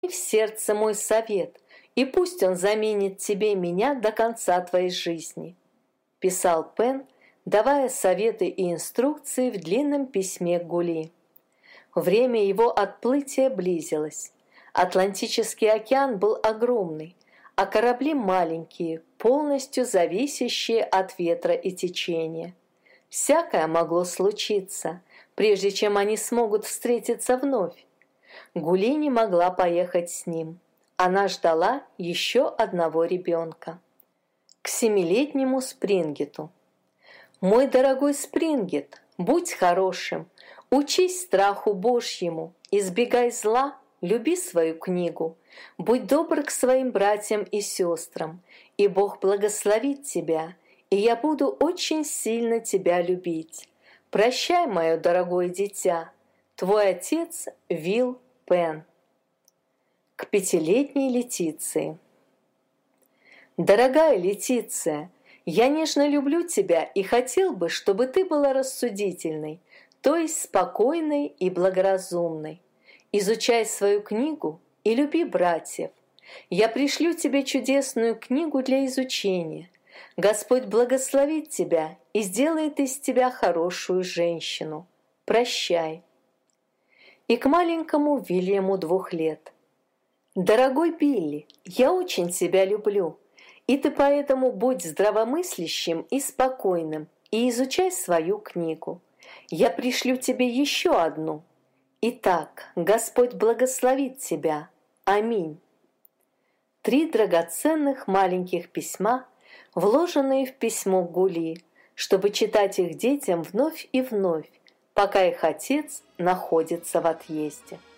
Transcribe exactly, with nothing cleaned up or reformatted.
в сердце мой совет, и пусть он заменит тебе меня до конца твоей жизни», – писал Пен, давая советы и инструкции в длинном письме к Гули. Время его отплытия близилось. Атлантический океан был огромный, а корабли маленькие, полностью зависящие от ветра и течения. Всякое могло случиться, прежде чем они смогут встретиться вновь. Гули не могла поехать с ним. Она ждала еще одного ребенка. К семилетнему Спрингету. «Мой дорогой Спрингет, будь хорошим, учись страху Божьему, избегай зла, люби свою книгу, будь добр к своим братьям и сестрам, и Бог благословит тебя, и я буду очень сильно тебя любить. Прощай, мое дорогое дитя, твой отец Вилл Пен». К пятилетней Летиции. «Дорогая Летиция, я нежно люблю тебя и хотел бы, чтобы ты была рассудительной, то есть спокойной и благоразумной. Изучай свою книгу и люби братьев. Я пришлю тебе чудесную книгу для изучения. Господь благословит тебя и сделает из тебя хорошую женщину. Прощай». И к маленькому Вильяму двух лет. «Дорогой Билли, я очень тебя люблю, и ты поэтому будь здравомыслящим и спокойным и изучай свою книгу. Я пришлю тебе еще одну. Итак, Господь благословит тебя. Аминь». Три драгоценных маленьких письма, вложенные в письмо Гули, чтобы читать их детям вновь и вновь, пока их отец находится в отъезде.